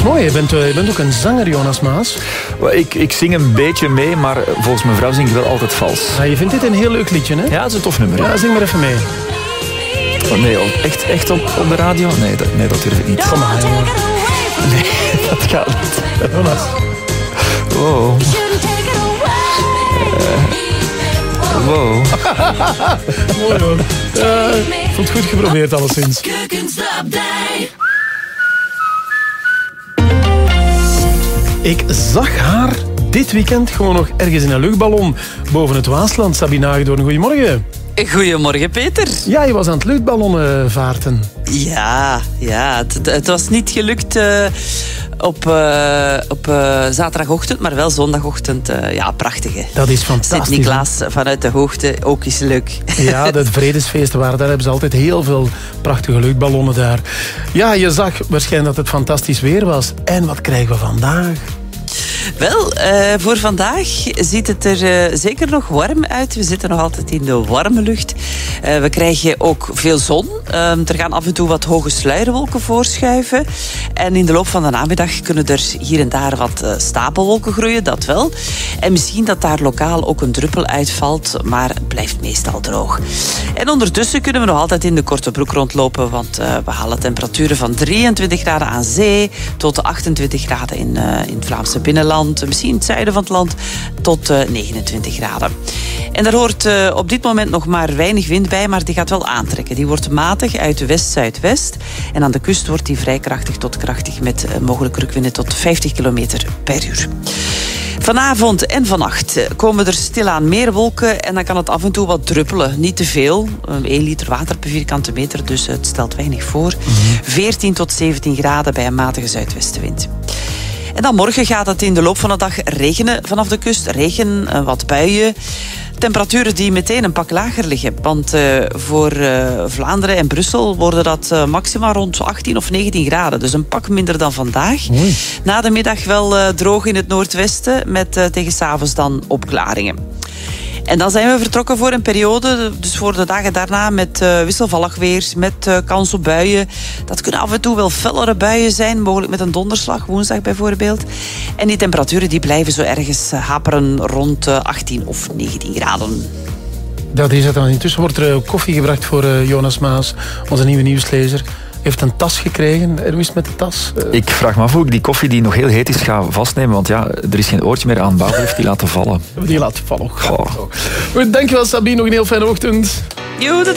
Mooi, je bent ook een zanger, Jonas Maas. Ik zing een beetje mee, maar volgens mijn vrouw zing ik wel altijd vals. Ja, je vindt dit een heel leuk liedje, hè? Ja, dat is een tof nummer. Ja, zing maar even mee. Oh, nee, echt op de radio? Nee, dat durf ik niet. Kom maar, jongen. Nee, dat gaat niet. Jonas. Wow. Wow. Mooi hoor. Vond het goed geprobeerd alleszins. Ik zag haar dit weekend gewoon nog ergens in een luchtballon boven het Waasland. Sabine Hagedoorn, goedemorgen. Goedemorgen, Peter. Ja, je was aan het luchtballonnen vaarten. Ja, het was niet gelukt op zaterdagochtend, maar wel zondagochtend. Ja, prachtig, hè. Dat is fantastisch. Sint-Niklaas vanuit de hoogte, ook is leuk. Ja, het vredesfeest daar hebben ze altijd heel veel prachtige luchtballonnen daar. Ja, je zag waarschijnlijk dat het fantastisch weer was. En wat krijgen we vandaag? Wel, voor vandaag ziet het er zeker nog warm uit. We zitten nog altijd in de warme lucht. We krijgen ook veel zon. Er gaan af en toe wat hoge sluierwolken voorschuiven. En in de loop van de namiddag kunnen er hier en daar wat stapelwolken groeien, dat wel. En misschien dat daar lokaal ook een druppel uitvalt, maar het blijft meestal droog. En ondertussen kunnen we nog altijd in de korte broek rondlopen, want we halen temperaturen van 23 graden aan zee tot 28 graden in het Vlaamse binnenland. Misschien in het zuiden van het land tot 29 graden. En daar hoort op dit moment nog maar weinig wind bij, maar die gaat wel aantrekken. Die wordt matig uit west-zuidwest. En aan de kust wordt die vrij krachtig tot krachtig met mogelijke rukwinden tot 50 km per uur. Vanavond en vannacht komen er stilaan meer wolken en dan kan het af en toe wat druppelen. Niet te veel, 1 liter water per vierkante meter, dus het stelt weinig voor. 14 tot 17 graden bij een matige zuidwestenwind. En dan morgen gaat het in de loop van de dag regenen vanaf de kust. Regen, wat buien. Temperaturen die meteen een pak lager liggen. Want voor Vlaanderen en Brussel worden dat maximaal rond 18 of 19 graden. Dus een pak minder dan vandaag. Mooi. Na de middag wel droog in het noordwesten met tegen 's avonds dan opklaringen. En dan zijn we vertrokken voor een periode, dus voor de dagen daarna, met wisselvallig weer, met kans op buien. Dat kunnen af en toe wel fellere buien zijn, mogelijk met een donderslag, woensdag bijvoorbeeld. En die temperaturen die blijven zo ergens haperen rond 18 of 19 graden. Dat is het dan. Intussen wordt er koffie gebracht voor Jonas Maas, onze nieuwe nieuwslezer. Heeft een tas gekregen. Hoe is het met de tas? Ik vraag me af hoe ik die koffie die nog heel heet is ga vastnemen. Want ja, er is geen oortje meer aan. Babel heeft die laten vallen. Die laten vallen. Goh. Goed, dankjewel Sabine. Nog een heel fijne ochtend. Jo,